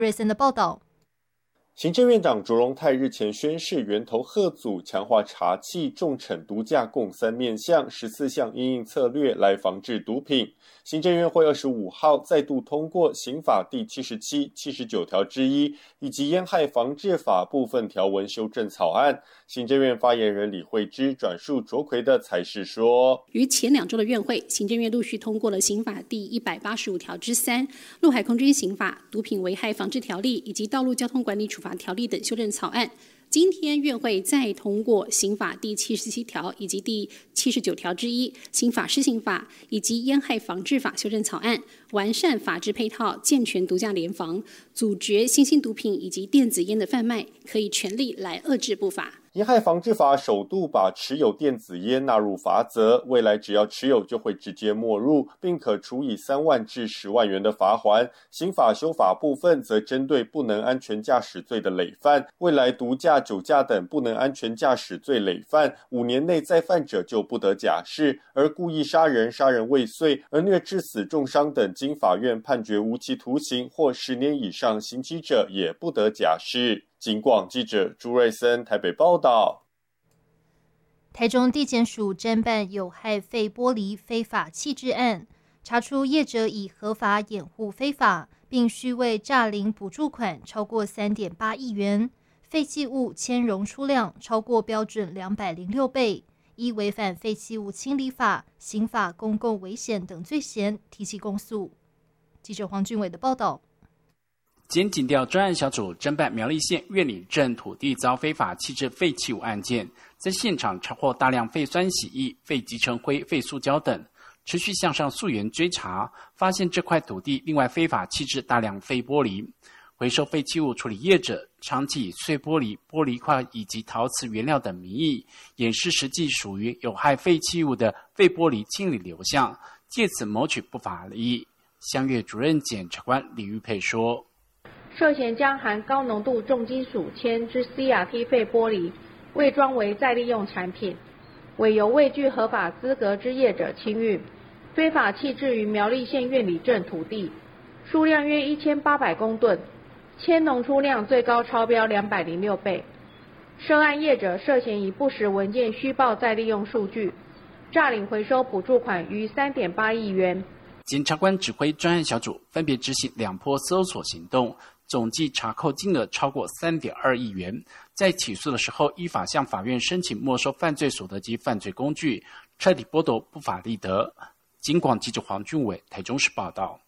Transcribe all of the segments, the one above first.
瑞森的报道。 行政院长卓荣泰日前宣示，源头贺阻强化查缉、重惩毒驾共3面向、14项因应策略来防治毒品。行政院会25号再度通过刑法第77、79条之一以及烟害防治法部分条文修正草案。行政院发言人李惠芝转述卓奎的采视说， 于前2周的院会，行政院陆续通过了刑法第185条之3、陆海空军刑法、毒品危害防治条例以及道路交通管理处罚条例等修正草案。今天院会再通过刑法第77条以及第79条之一、刑法施行法以及烟害防治法修正草案，完善法制配套，健全毒驾联防，阻绝新兴毒品以及电子烟的贩卖，可以全力来遏制不法。 烟害防治法首度把持有电子烟纳入罚则，未来只要持有就会直接没入，并可处以3万至10万元的罚锾。刑法修法部分则针对不能安全驾驶罪的累犯，未来毒驾、酒驾等不能安全驾驶罪累犯，5年内再犯者就不得假释，而故意杀人、杀人未遂、而虐致死、重伤等经法院判决无期徒刑或10年以上刑期者也不得假释。警广记者朱瑞森台北报道。 台中地检署侦办有害废玻璃非法弃置案，查出业者以合法掩护非法，并虚伪诈领补助款超过3.8亿元，废弃物铅容出量超过标准206倍，依违反废弃物清理法、刑法公共危险等罪嫌提起公诉。记者黄俊伟的报道。 检警调专案小组侦办苗栗县苑里镇土地遭非法弃置废弃物案件，在现场查获大量废酸洗液、废集成灰、废塑胶等，持续向上溯源追查，发现这块土地另外非法弃置大量废玻璃。回收废弃物处理业者长期以碎玻璃、玻璃块以及陶瓷原料等名义，掩饰实际属于有害废弃物的废玻璃清理流向，借此谋取不法利益。襄岳主任检察官李玉佩说， 涉嫌将含高浓度重金属铅之 CRT 废玻璃伪装为再利用产品，为由未具合法资格之业者清运，非法弃置于苗栗县苑里镇土地，数量约1800公吨，铅浓出量最高超标206倍。涉案业者涉嫌以不实文件虚报再利用数据，诈领回收补助款逾3.8亿元。 检察官指挥专案小组分别执行2波搜索行动，总计查扣金额超过3.2亿元。在起诉的时候，依法向法院申请没收犯罪所得及犯罪工具，彻底剥夺不法利得。警广记者黄俊伟台中市报道。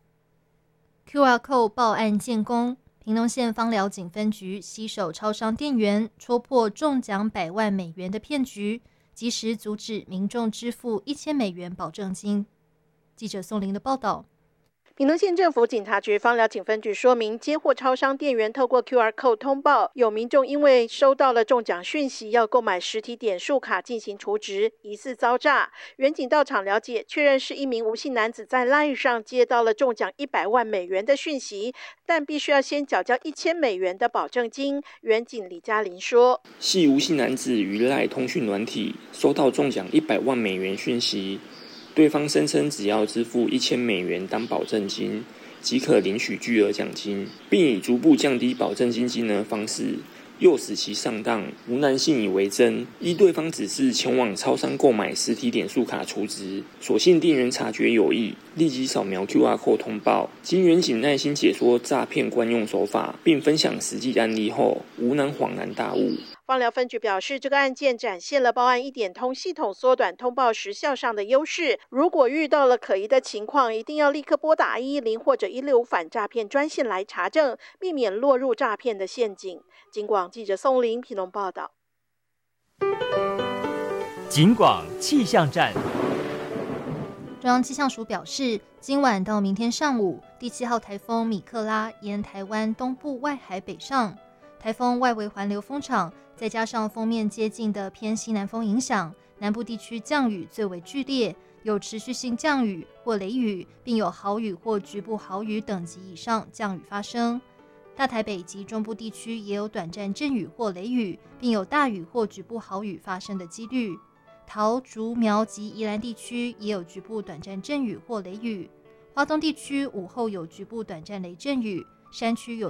QR Code 报案建功，屏东县枋寮警分局携手超商店员，戳破中奖100万美元的骗局，及时阻止民众支付1000美元保证金。记者宋玲的报道。 屏东县政府警察局枋寮警分局说明，接获超商店员透过 QR Code 通报，有民众因为收到了中奖讯息，要购买实体点数卡进行储值，疑似遭诈。员警到场了解，确认是一名吴姓男子在 LINE 上接到了中奖100万美元的讯息，但必须要先缴交1000美元的保证金。员警李嘉玲说， 系吴姓男子于 LINE 通讯软体收到中奖100万美元讯息，对方声称只要支付1000美元当保证金，即可领取巨额奖金，并以逐步降低保证金金额方式，诱使其上当。吴男信以为真，依对方指示前往超商购买实体点数卡储值。所幸店员察觉有异，立即扫描 QR Code 通报。经员警耐心解说诈骗惯用手法，并分享实际案例后，吴男恍然大悟。 枋寮分局表示，这个案件展现了报案一点通系统缩短通报时效上的优势。如果遇到了可疑的情况，一定要立刻拨打110或者165反诈骗专线来查证，避免落入诈骗的陷阱。警广记者宋玲屏东报道。 警广气象站。 中央气象署表示，今晚到明天上午，第7号台风米克拉沿台湾东部外海北上，台风外围环流风场再加上锋面接近的偏西南风影响，南部地区降雨最为剧烈，有持续性降雨或雷雨，并有豪雨或局部豪雨等级以上降雨发生。大台北及中部地区也有短暂阵雨或雷雨，并有大雨或局部豪雨发生的几率。桃竹苗及宜兰地区也有局部短暂阵雨或雷雨。花东地区午后有局部短暂雷阵雨， 山区有